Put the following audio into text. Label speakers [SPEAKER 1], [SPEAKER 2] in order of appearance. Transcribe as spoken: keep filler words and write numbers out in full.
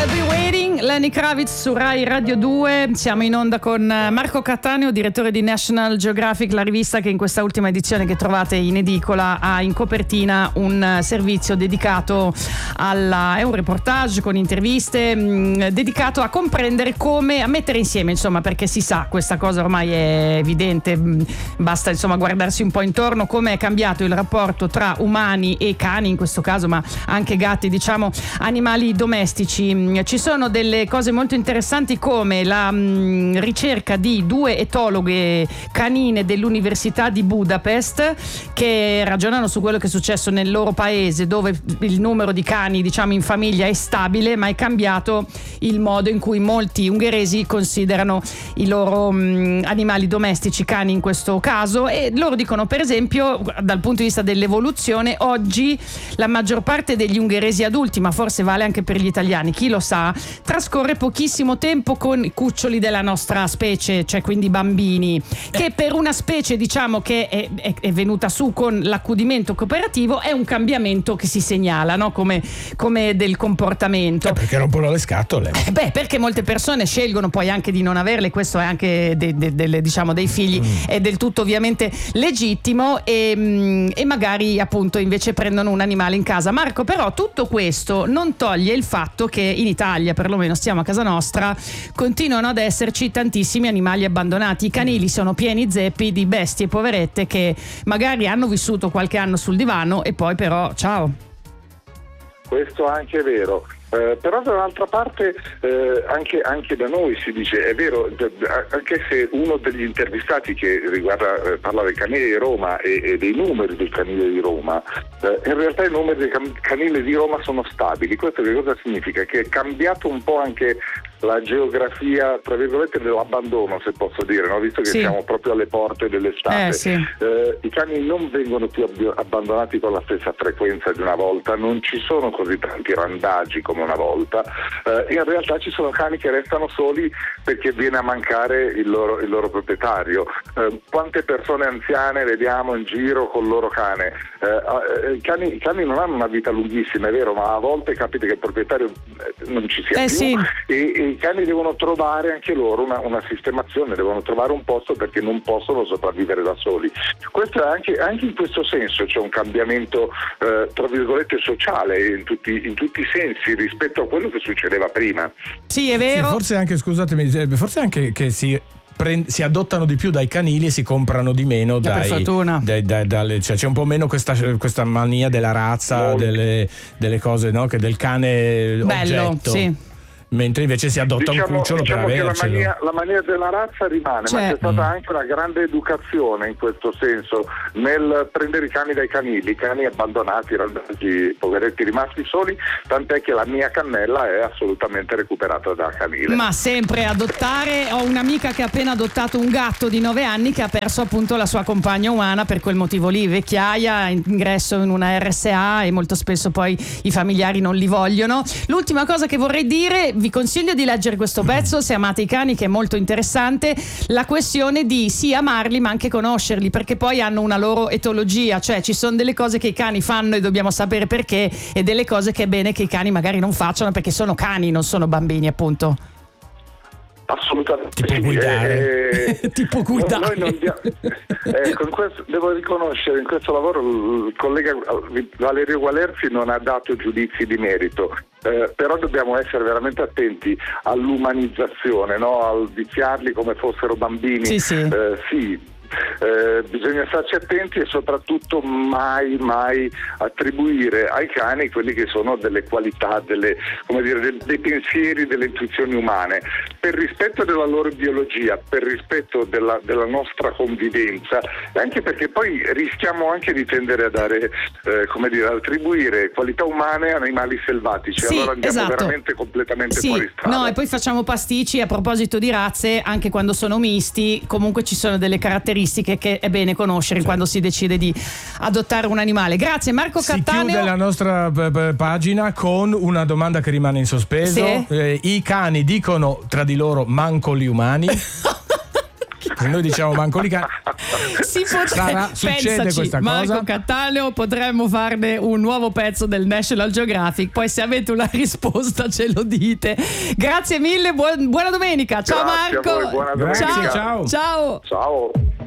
[SPEAKER 1] I'll Be Waiting, Lenny Kravitz su Rai Radio due. Siamo in onda con Marco Cattaneo, direttore di National Geographic, la rivista che in questa ultima edizione che trovate in edicola ha in copertina un servizio dedicato alla, è un reportage con interviste mh, dedicato a comprendere come, a mettere insieme, insomma, perché si sa, questa cosa ormai è evidente, mh, basta insomma guardarsi un po' intorno, come è cambiato il rapporto tra umani e cani in questo caso, ma anche gatti, diciamo animali domestici. Ci sono delle cose molto interessanti come la mh, ricerca di due etologhe canine dell'Università di Budapest che ragionano su quello che è successo nel loro paese, dove il numero di cani, diciamo, in famiglia è stabile, ma è cambiato il modo in cui molti ungheresi considerano i loro mh, animali domestici, cani in questo caso, e loro dicono, per esempio, dal punto di vista dell'evoluzione, oggi la maggior parte degli ungheresi adulti, ma forse vale anche per gli italiani, chi lo sa, trascorre pochissimo tempo con i cuccioli della nostra specie, cioè quindi bambini, che per una specie, diciamo, che è, è, è venuta su con l'accudimento cooperativo, è un cambiamento che si segnala, no? come, come del comportamento.
[SPEAKER 2] Eh, perché rompono le scatole.
[SPEAKER 1] Eh, beh, perché molte persone scelgono poi anche di non averle, questo è anche de, de, de, diciamo dei figli, mm. è del tutto ovviamente legittimo, e, e magari appunto invece prendono un animale in casa. Marco, però tutto questo non toglie il fatto che in Italia, perlomeno stiamo a casa nostra, continuano ad esserci tantissimi animali abbandonati. I canili sono pieni zeppi di bestie poverette che magari hanno vissuto qualche anno sul divano e poi però ciao.
[SPEAKER 3] Questo anche è vero. Eh, però dall'altra parte eh, anche, anche da noi si dice, è vero, d- d- anche se uno degli intervistati che riguarda eh, parla del canile di Roma e, e dei numeri del canile di Roma, eh, in realtà i numeri del can- canile di Roma sono stabili. Questo che cosa significa? Che è cambiato un po' anche la geografia, tra virgolette, dell'abbandono, se posso dire, no? Visto che sì. siamo proprio alle porte dell'estate.
[SPEAKER 1] Eh, sì.
[SPEAKER 3] eh, I cani non vengono più ab- abbandonati con la stessa frequenza di una volta, non ci sono così tanti randagi come una volta, eh, in realtà ci sono cani che restano soli perché viene a mancare il loro, il loro proprietario. Eh, quante persone anziane vediamo in giro col loro cane? Eh, i, cani, i cani non hanno una vita lunghissima, è vero, ma a volte capita che il proprietario non ci sia
[SPEAKER 1] eh,
[SPEAKER 3] più
[SPEAKER 1] sì.
[SPEAKER 3] e, e i cani devono trovare anche loro una, una sistemazione, devono trovare un posto perché non possono sopravvivere da soli. Questo è anche, anche in questo senso c'è un cambiamento eh, tra virgolette sociale in tutti, in tutti i sensi rispetto a quello che succedeva prima.
[SPEAKER 1] Sì, è vero.
[SPEAKER 2] Sì, forse anche, scusatemi, forse anche che si prend- si adottano di più dai canili e si comprano di meno
[SPEAKER 1] dai,
[SPEAKER 2] dai,
[SPEAKER 1] per fortuna.
[SPEAKER 2] dai, dai dalle, cioè c'è un po' meno questa, questa mania della razza, delle, delle cose, no? Che del cane
[SPEAKER 1] bello,
[SPEAKER 2] oggetto.
[SPEAKER 1] sì.
[SPEAKER 2] Mentre invece si adotta
[SPEAKER 3] diciamo,
[SPEAKER 2] un cucciolo
[SPEAKER 3] diciamo
[SPEAKER 2] per
[SPEAKER 3] che
[SPEAKER 2] avercelo.
[SPEAKER 3] La mania, la mania della razza rimane,
[SPEAKER 1] cioè,
[SPEAKER 3] ma c'è stata
[SPEAKER 2] mm.
[SPEAKER 3] anche una grande educazione in questo senso nel prendere i cani dai canili, i cani abbandonati, randaggi, poveretti rimasti soli, tant'è che la mia cannella è assolutamente recuperata da canile.
[SPEAKER 1] Ma sempre adottare. Ho un'amica che ha appena adottato un gatto di nove anni che ha perso appunto la sua compagna umana per quel motivo lì, vecchiaia, ingresso in una R S A e molto spesso poi i familiari non li vogliono. L'ultima cosa che vorrei dire, vi consiglio di leggere questo pezzo se amate i cani, che è molto interessante, la questione di sì amarli ma anche conoscerli, perché poi hanno una loro etologia, cioè ci sono delle cose che i cani fanno e dobbiamo sapere perché, e delle cose che è bene che i cani magari non facciano perché sono cani, non sono bambini, appunto.
[SPEAKER 3] Assolutamente
[SPEAKER 2] tipo
[SPEAKER 3] sì.
[SPEAKER 2] guidare
[SPEAKER 3] eh,
[SPEAKER 2] tipo guidare
[SPEAKER 3] noi non dia- eh, con questo, devo riconoscere, in questo lavoro il collega Valerio Gualerzi non ha dato giudizi di merito, eh, però dobbiamo essere veramente attenti all'umanizzazione, no? Al viziarli come fossero bambini.
[SPEAKER 1] Sì, sì.
[SPEAKER 3] Eh, sì. Eh, bisogna starci attenti e soprattutto mai mai attribuire ai cani quelli che sono delle qualità, delle, come dire, dei, dei pensieri, delle intuizioni umane, per rispetto della loro biologia, per rispetto della, della nostra convivenza, e anche perché poi rischiamo anche di tendere a dare eh, come dire, attribuire qualità umane a animali selvatici,
[SPEAKER 1] sì,
[SPEAKER 3] allora andiamo
[SPEAKER 1] esatto.
[SPEAKER 3] veramente completamente
[SPEAKER 1] sì,
[SPEAKER 3] fuori strada.
[SPEAKER 1] no, e poi facciamo pasticci. A proposito di razze, anche quando sono misti comunque ci sono delle caratteristiche che è bene conoscere, sì, quando si decide di adottare un animale. Grazie Marco Cattaneo.
[SPEAKER 2] Si chiude la nostra p- p- pagina con una domanda che rimane in sospeso.
[SPEAKER 1] Sì.
[SPEAKER 2] Eh, I cani dicono tra di loro manco gli umani. Se noi diciamo manco li cani,
[SPEAKER 1] si potre...
[SPEAKER 2] Sarà, succede
[SPEAKER 1] Pensaci,
[SPEAKER 2] questa
[SPEAKER 1] Marco
[SPEAKER 2] cosa.
[SPEAKER 1] Cattaneo, potremmo farne un nuovo pezzo del National Geographic. Poi se avete una risposta ce lo dite. Grazie mille, buon, buona domenica. Ciao
[SPEAKER 3] Grazie
[SPEAKER 1] Marco.
[SPEAKER 3] a voi, buona domenica.
[SPEAKER 2] Grazie, ciao.
[SPEAKER 1] Ciao.
[SPEAKER 3] Ciao.